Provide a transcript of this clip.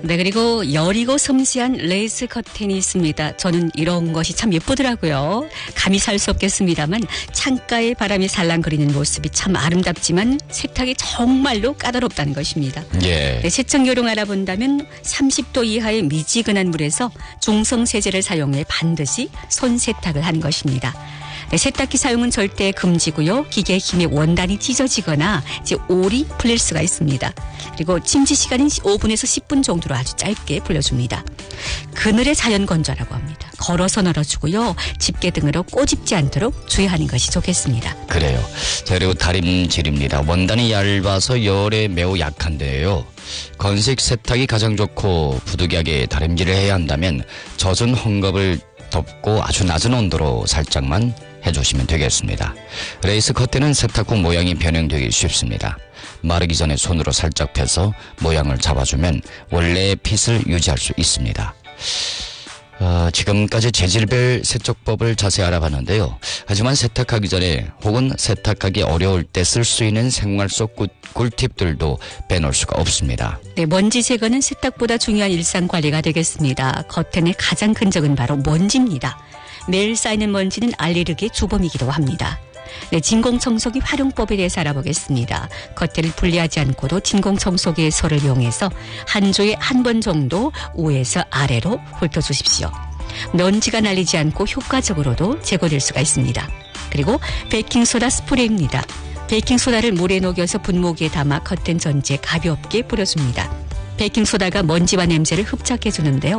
네, 그리고 여리고 섬세한 레이스 커튼이 있습니다. 저는 이런 것이 참 예쁘더라고요. 감히 살 수 없겠습니다만 창가에 바람이 살랑거리는 모습이 참 아름답지만 세탁이 정말로 까다롭다는 것입니다. 예. 네, 세척 요령 알아본다면 30도 이하의 미지근한 물에서 중성 세제를 사용해 반드시 손 세탁을 하는 것입니다. 네, 세탁기 사용은 절대 금지고요. 기계의 힘에 원단이 찢어지거나 이제 올이 풀릴 수가 있습니다. 그리고 침지 시간은 5분에서 10분 정도로 아주 짧게 불려줍니다. 그늘의 자연 건조라고 합니다. 걸어서 널어주고요. 집게 등으로 꼬집지 않도록 주의하는 것이 좋겠습니다. 그래요. 자, 그리고 다림질입니다. 원단이 얇아서 열에 매우 약한데요. 건식 세탁이 가장 좋고 부득이하게 다림질을 해야 한다면 젖은 헝겊을 덮고 아주 낮은 온도로 살짝만 해주시면 되겠습니다. 레이스 커튼은 세탁 후 모양이 변형되기 쉽습니다. 마르기 전에 손으로 살짝 펴서 모양을 잡아주면 원래의 핏을 유지할 수 있습니다. 지금까지 재질별 세척법을 자세히 알아봤는데요. 하지만 세탁하기 전에 혹은 세탁하기 어려울 때 쓸 수 있는 생활 속 꿀팁들도 빼놓을 수가 없습니다. 네, 먼지 제거는 세탁보다 중요한 일상 관리가 되겠습니다. 커튼의 가장 큰 적은 바로 먼지입니다. 매일 쌓이는 먼지는 알레르기의 주범이기도 합니다. 네, 진공청소기 활용법에 대해서 알아보겠습니다. 겉을 분리하지 않고도 진공청소기의 솔을 이용해서 한 주에 한 번 정도 위에서 아래로 훑어주십시오. 먼지가 날리지 않고 효과적으로도 제거될 수가 있습니다. 그리고 베이킹소다 스프레이입니다. 베이킹소다를 물에 녹여서 분무기에 담아 커튼 전체에 가볍게 뿌려줍니다. 베이킹소다가 먼지와 냄새를 흡착해 주는데요.